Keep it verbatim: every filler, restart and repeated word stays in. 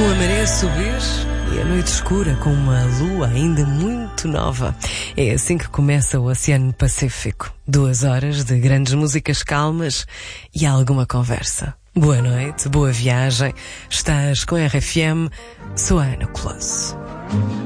Com a maré a subir e a noite escura com uma lua ainda muito nova. É assim que começa o Oceano Pacífico. Duas horas de grandes músicas calmas e alguma conversa. Boa noite, boa viagem. Estás com a R F M. Sou a Ana Colosso.